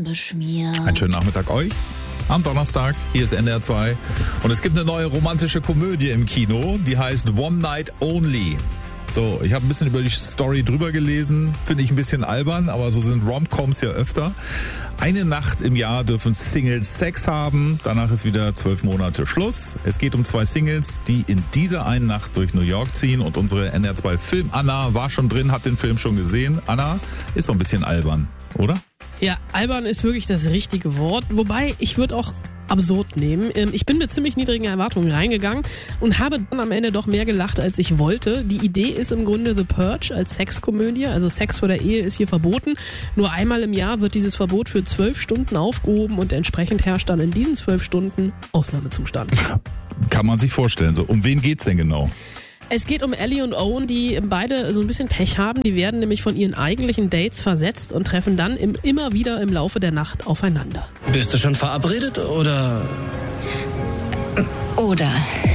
beschmieren. Einen schönen Nachmittag euch. Am Donnerstag, hier ist NDR 2. Und es gibt eine neue romantische Komödie im Kino, die heißt One Night Only. So, ich habe ein bisschen über die Story drüber gelesen, finde ich ein bisschen albern, aber so sind Rom-Coms ja öfter. Eine Nacht im Jahr dürfen Singles Sex haben, danach ist wieder 12 Monate Schluss. Es geht um 2 Singles, die in dieser einen Nacht durch New York ziehen und unsere NDR 2 Film Anna war schon drin, hat den Film schon gesehen. Anna, ist so ein bisschen albern, oder? Ja, albern ist wirklich das richtige Wort, wobei ich würde auch absurd nehmen. Ich bin mit ziemlich niedrigen Erwartungen reingegangen und habe dann am Ende doch mehr gelacht, als ich wollte. Die Idee ist im Grunde The Purge als Sexkomödie, also Sex vor der Ehe ist hier verboten. Nur einmal im Jahr wird dieses Verbot für 12 Stunden aufgehoben und entsprechend herrscht dann in diesen 12 Stunden Ausnahmezustand. Kann man sich vorstellen. So, um wen geht's denn genau? Es geht um Ellie und Owen, die beide so ein bisschen Pech haben. Die werden nämlich von ihren eigentlichen Dates versetzt und treffen dann immer wieder im Laufe der Nacht aufeinander. Bist du schon verabredet oder? Oder.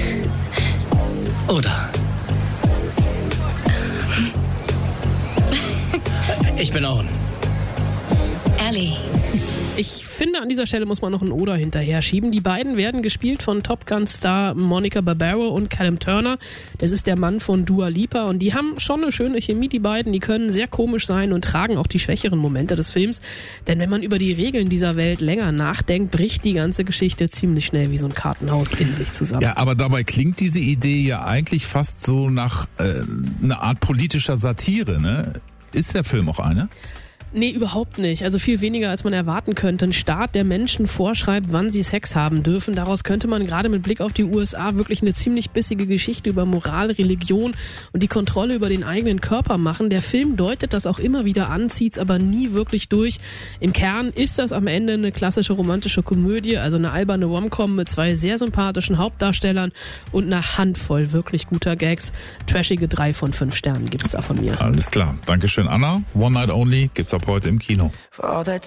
Ich bin Owen. Ellie. Ich finde, an dieser Stelle muss man noch ein Oder hinterher schieben. Die beiden werden gespielt von Top Gun-Star Monica Barbaro und Callum Turner. Das ist der Mann von Dua Lipa und die haben schon eine schöne Chemie, die beiden. Die können sehr komisch sein und tragen auch die schwächeren Momente des Films. Denn wenn man über die Regeln dieser Welt länger nachdenkt, bricht die ganze Geschichte ziemlich schnell wie so ein Kartenhaus in sich zusammen. Ja, aber dabei klingt diese Idee ja eigentlich fast so nach einer Art politischer Satire, ne? Ist der Film auch eine? Nee, überhaupt nicht. Also viel weniger, als man erwarten könnte. Ein Staat, der Menschen vorschreibt, wann sie Sex haben dürfen. Daraus könnte man gerade mit Blick auf die USA wirklich eine ziemlich bissige Geschichte über Moral, Religion und die Kontrolle über den eigenen Körper machen. Der Film deutet das auch immer wieder an, zieht's aber nie wirklich durch. Im Kern ist das am Ende eine klassische romantische Komödie, also eine alberne Rom-Com mit 2 sehr sympathischen Hauptdarstellern und einer Handvoll wirklich guter Gags. Trashige 3 von 5 Sternen gibt's da von mir. Alles klar. Dankeschön, Anna. One Night Only gibt's ab heute im Kino.